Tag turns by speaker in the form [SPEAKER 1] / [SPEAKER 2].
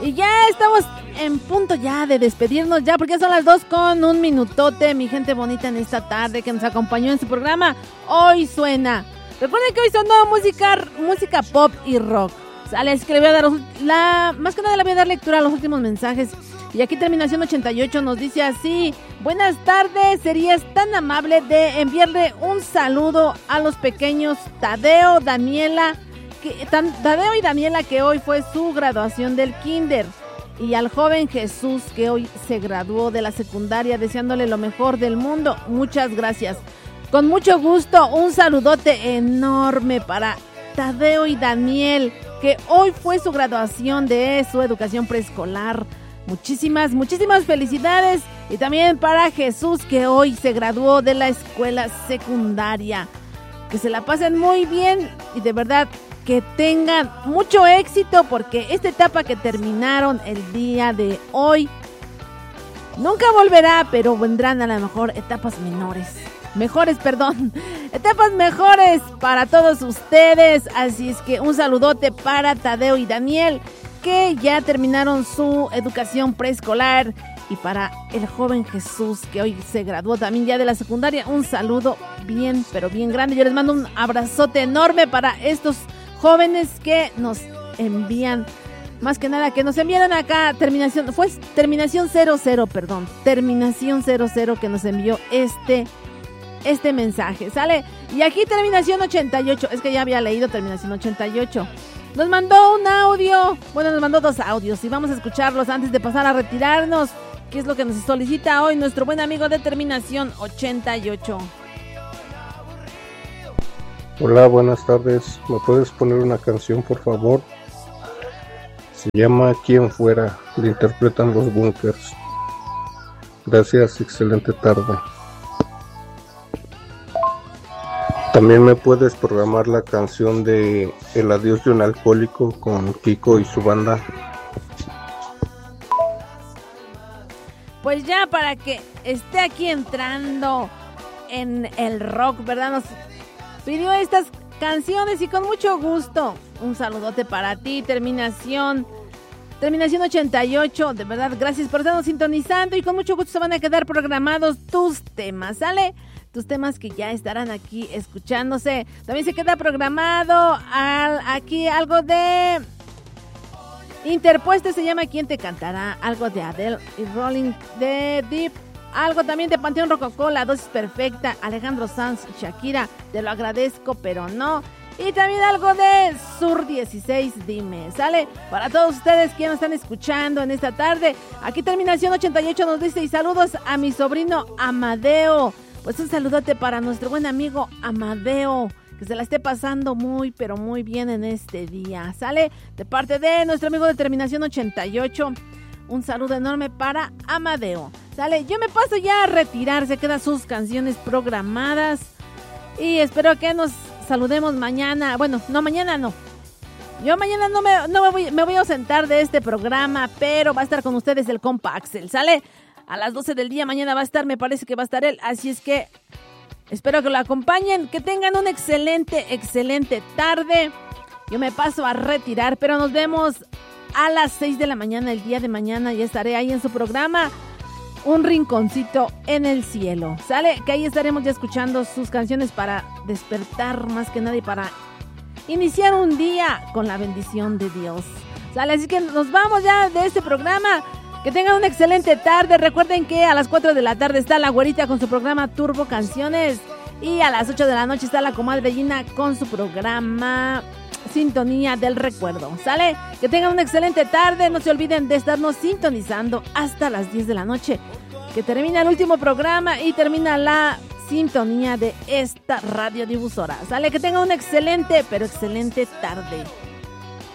[SPEAKER 1] Y ya estamos en punto ya de despedirnos ya, porque son las 2:01, mi gente bonita en esta tarde que nos acompañó en su programa Hoy Suena. Recuerden que hoy sonó música pop y rock. Sale, es que le voy a dar más que nada le voy a dar lectura a los últimos mensajes. Y aquí terminación 88 nos dice así: buenas tardes, serías tan amable de enviarle un saludo a los pequeños Tadeo y Daniela, que hoy fue su graduación del kinder, y al joven Jesús, que hoy se graduó de la secundaria, deseándole lo mejor del mundo. Muchas gracias. Con mucho gusto, un saludote enorme para Tadeo y Daniel, que hoy fue su graduación de su educación preescolar. Muchísimas felicidades. Y también para Jesús, que hoy se graduó de la escuela secundaria. Que se la pasen muy bien y de verdad que tengan mucho éxito, porque esta etapa que terminaron el día de hoy nunca volverá, pero vendrán a lo mejor etapas mejores para todos ustedes. Así es que un saludote para Tadeo y Daniel, que ya terminaron su educación preescolar, y para el joven Jesús, que hoy se graduó también ya de la secundaria, un saludo bien, pero bien grande. Yo les mando un abrazote enorme para estos jóvenes que nos envían, más que nada, que nos enviaron acá, terminación 00, que nos envió este mensaje, ¿sale? Y aquí terminación 88, es que ya había leído terminación 88. Nos mandó un audio, nos mandó 2 audios y vamos a escucharlos antes de pasar a retirarnos, que es lo que nos solicita hoy nuestro buen amigo de terminación 88.
[SPEAKER 2] Hola, buenas tardes. ¿Me puedes poner una canción, por favor? Se llama Quien Fuera, le interpretan Los Bunkers. Gracias, excelente tarde. También me puedes programar la canción de El adiós de un alcohólico con Kiko y su banda.
[SPEAKER 1] Pues ya para que esté aquí entrando en el rock, ¿verdad? Nos pidió estas canciones y con mucho gusto. Un saludote para ti, terminación 88. De verdad, gracias por estarnos sintonizando, y con mucho gusto se van a quedar programados tus temas, ¿sale? Tus temas que ya estarán aquí escuchándose. También se queda programado aquí algo de Interpuesto, se llama ¿Quién te cantará? Algo de Adele y Rolling de Deep. Algo también de Panteón Rococó, La dosis perfecta, Alejandro Sanz y Shakira, Te lo agradezco pero no. Y también algo de Sur 16, Dime, ¿sale? Para todos ustedes que nos están escuchando en esta tarde. Aquí terminación 88 nos dice: y saludos a mi sobrino Amadeo. Pues un saludote para nuestro buen amigo Amadeo, que se la esté pasando muy, pero muy bien en este día, ¿sale? De parte de nuestro amigo de terminación 88, un saludo enorme para Amadeo, ¿sale? Yo me paso ya a retirar, se quedan sus canciones programadas y espero que nos saludemos mañana. Bueno, no, mañana no. Yo mañana me voy a ausentar de este programa, pero va a estar con ustedes el compa Axel, ¿sale? A las 12 del día mañana va a estar, me parece que va a estar él, así es que espero que lo acompañen, que tengan una excelente tarde. Yo me paso a retirar, pero nos vemos a las 6 de la mañana el día de mañana. Ya estaré ahí en su programa Un Rinconcito en el Cielo, ¿sale? Que ahí estaremos ya escuchando sus canciones para despertar más que nada y para iniciar un día con la bendición de Dios, ¿sale? Así que nos vamos ya de este programa. Que tengan una excelente tarde. Recuerden que a las 4 de la tarde está la güerita con su programa Turbo Canciones. Y a las 8 de la noche está la comadre Gina con su programa Sintonía del Recuerdo, ¿sale? Que tengan una excelente tarde. No se olviden de estarnos sintonizando hasta las 10 de la noche, que termina el último programa y termina la sintonía de esta radiodifusora, ¿sale? Que tengan una excelente, pero excelente tarde.